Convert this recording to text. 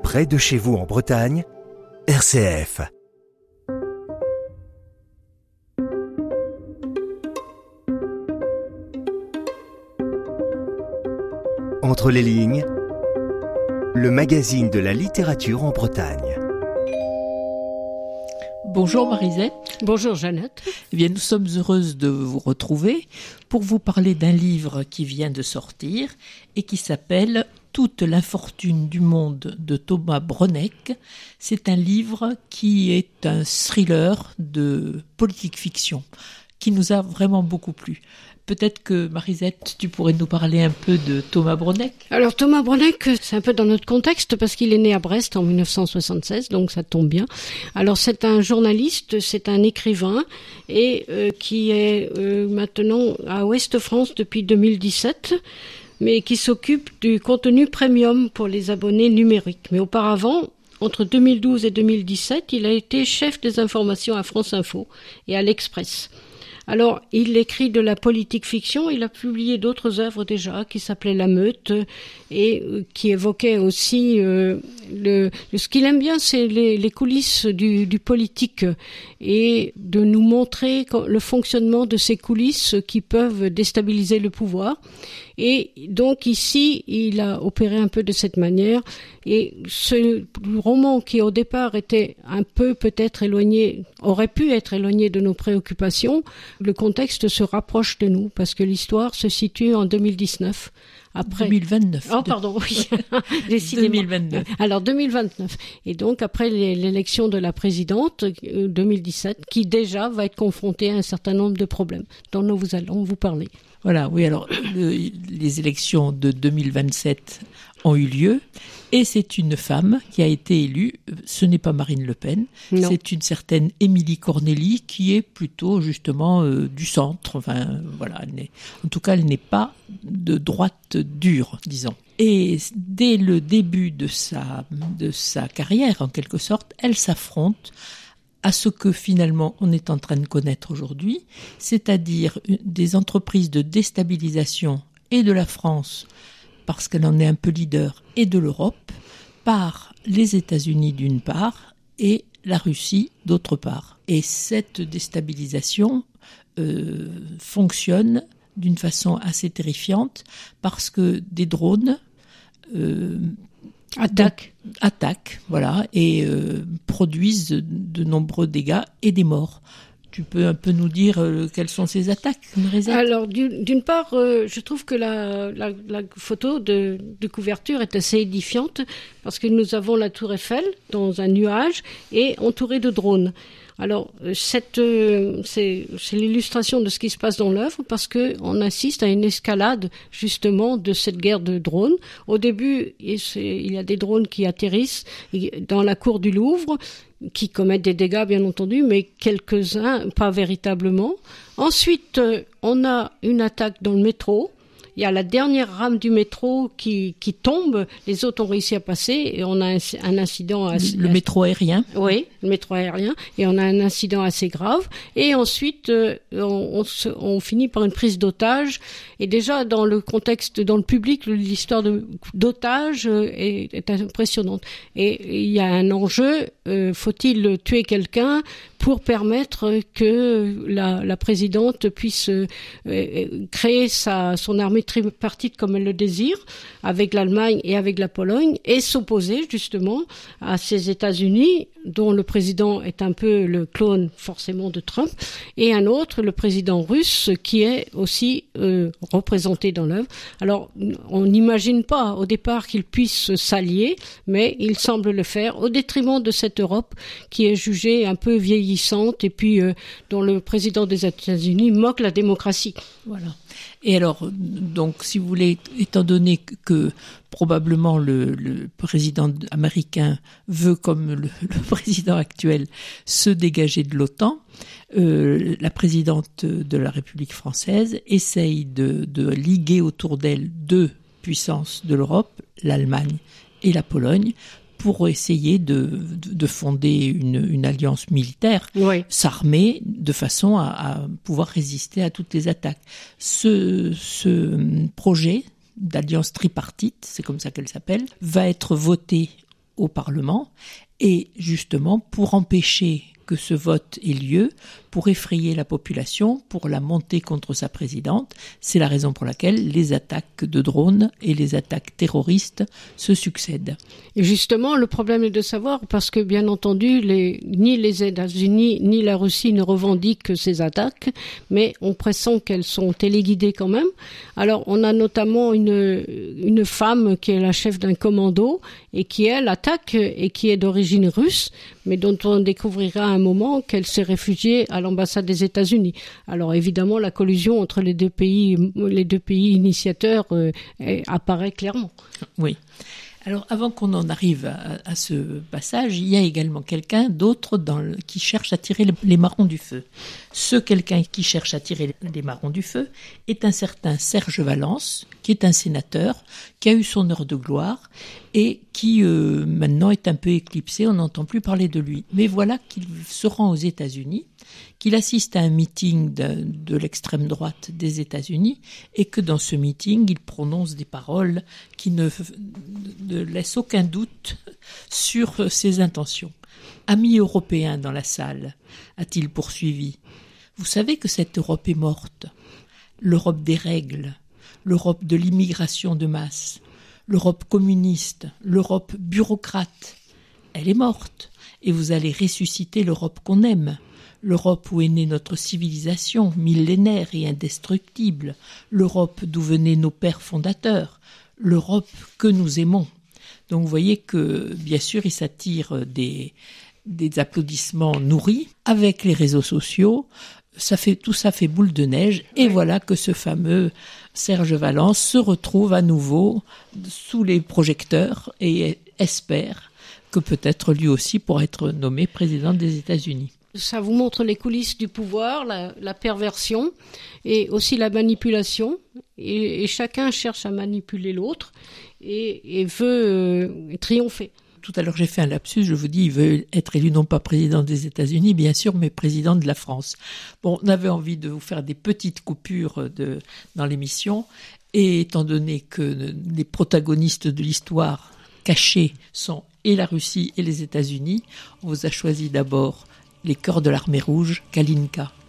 près de chez vous en Bretagne, RCF. Entre les lignes, le magazine de la littérature en Bretagne. Bonjour Marisette. Bonjour Jeannette. Eh bien, nous sommes heureuses de vous retrouver pour vous parler d'un livre qui vient de sortir et qui s'appelle « Toute l'infortune du monde » de Thomas Broneck. C'est un livre qui est un thriller de politique fiction qui nous a vraiment beaucoup plu. Peut-être que, Marisette, tu pourrais nous parler un peu de Thomas Broneck. Alors Thomas Broneck, c'est un peu dans notre contexte parce qu'il est né à Brest en 1976, donc ça tombe bien. Alors c'est un journaliste, c'est un écrivain et qui est maintenant à Ouest France depuis 2017, mais qui s'occupe du contenu premium pour les abonnés numériques. Mais auparavant, entre 2012 et 2017, il a été chef des informations à France Info et à l'Express. Alors, il écrit de la politique fiction, il a publié d'autres œuvres déjà qui s'appelaient La Meute et qui évoquaient aussi ce qu'il aime bien, c'est les coulisses du politique et de nous montrer le fonctionnement de ces coulisses qui peuvent déstabiliser le pouvoir. Et donc ici, il a opéré un peu de cette manière. Et ce roman qui au départ était un peu peut-être éloigné, aurait pu être éloigné de nos préoccupations, le contexte se rapproche de nous parce que l'histoire se situe en 2019. Après 2029. Oh pardon, oui. 2029. Alors 2029. Et donc après l'élection de la présidente 2017, qui déjà va être confrontée à un certain nombre de problèmes dont nous allons vous parler. Voilà, oui, alors les élections de 2027 ont eu lieu et c'est une femme qui a été élue. Ce n'est pas Marine Le Pen, non. C'est une certaine Émilie Cornélie qui est plutôt justement du centre. Enfin, voilà, en tout cas, elle n'est pas de droite dure, disons. Et dès le début de sa carrière, en quelque sorte, elle s'affronte à ce que finalement on est en train de connaître aujourd'hui, c'est-à-dire des entreprises de déstabilisation et de la France, parce qu'elle en est un peu leader, et de l'Europe, par les États-Unis d'une part et la Russie d'autre part. Et cette déstabilisation fonctionne d'une façon assez terrifiante parce que des drones attaquent, voilà, et produisent de nombreux dégâts et des morts. Tu peux un peu nous dire quelles sont ces attaques, Marisette ? Alors, d'une part, je trouve que la photo de couverture est assez édifiante parce que nous avons la tour Eiffel dans un nuage et entourée de drones. Alors, c'est l'illustration de ce qui se passe dans l'œuvre parce que on assiste à une escalade justement de cette guerre de drones. Au début, il y a des drones qui atterrissent dans la cour du Louvre, qui commettent des dégâts bien entendu, mais quelques-uns pas véritablement. Ensuite, on a une attaque dans le métro. Il y a la dernière rame du métro qui tombe, les autres ont réussi à passer et on a un incident le métro aérien. Oui, le métro aérien, et on a un incident assez grave. Et ensuite, on finit par une prise d'otage. Et déjà, dans le contexte, dans le public, l'histoire d'otage est impressionnante. Et il y a un enjeu, faut-il tuer quelqu'un pour permettre que la présidente puisse créer son armée tripartite comme elle le désire, avec l'Allemagne et avec la Pologne, et s'opposer justement à ces États-Unis dont le président est un peu le clone forcément de Trump, et un autre, le président russe, qui est aussi représenté dans l'œuvre. Alors, on n'imagine pas au départ qu'ils puissent s'allier, mais ils semblent le faire au détriment de cette Europe qui est jugée un peu vieillissante et puis dont le président des États-Unis moque la démocratie. Voilà. Et alors, donc, si vous voulez, étant donné que probablement le président américain veut, comme le président actuel, se dégager de l'OTAN, la présidente de la République française essaye de liguer autour d'elle deux puissances de l'Europe, l'Allemagne et la Pologne, pour essayer de fonder une alliance militaire, oui, s'armer de façon à pouvoir résister à toutes les attaques. Ce projet d'alliance tripartite, c'est comme ça qu'elle s'appelle, va être voté au Parlement, et justement pour empêcher que ce vote ait lieu, pour effrayer la population, pour la monter contre sa présidente. C'est la raison pour laquelle les attaques de drones et les attaques terroristes se succèdent. Et justement, le problème est de savoir, parce que bien entendu, ni les États-Unis ni la Russie ne revendiquent ces attaques, mais on pressent qu'elles sont téléguidées quand même. Alors, on a notamment une femme qui est la chef d'un commando et qui, elle, attaque et qui est d'origine russe, mais dont on découvrira à un moment qu'elle s'est réfugiée à l'ambassade des États-Unis. Alors évidemment, la collusion entre les deux pays initiateurs apparaît clairement. Oui. Alors, avant qu'on en arrive à ce passage, il y a également quelqu'un d'autre qui cherche à tirer les marrons du feu. Ce quelqu'un qui cherche à tirer les marrons du feu est un certain Serge Valence, qui est un sénateur, qui a eu son heure de gloire et qui maintenant est un peu éclipsé, on n'entend plus parler de lui. Mais voilà qu'il se rend aux États-Unis, qu'il assiste à un meeting de l'extrême droite des États-Unis et que dans ce meeting, il prononce des paroles qui ne laissent aucun doute sur ses intentions. Amis européens dans la salle, a-t-il poursuivi, vous savez que cette Europe est morte. L'Europe des règles, l'Europe de l'immigration de masse, l'Europe communiste, l'Europe bureaucrate, elle est morte et vous allez ressusciter l'Europe qu'on aime. L'Europe où est née notre civilisation, millénaire et indestructible, l'Europe d'où venaient nos pères fondateurs, l'Europe que nous aimons. Donc vous voyez que, bien sûr, il s'attire des applaudissements nourris. Avec les réseaux sociaux, tout ça fait boule de neige, et voilà que ce fameux Serge Valence se retrouve à nouveau sous les projecteurs et espère que peut-être lui aussi pourra être nommé président des États-Unis. Ça vous montre les coulisses du pouvoir, la perversion et aussi la manipulation. Et chacun cherche à manipuler l'autre et veut triompher. Tout à l'heure, j'ai fait un lapsus, je vous dis, il veut être élu non pas président des États-Unis, bien sûr, mais président de la France. Bon, on avait envie de vous faire des petites coupures dans l'émission, et étant donné que les protagonistes de l'histoire cachée sont et la Russie et les États-Unis, on vous a choisi d'abord les Cœurs de l'Armée Rouge, Kalinka.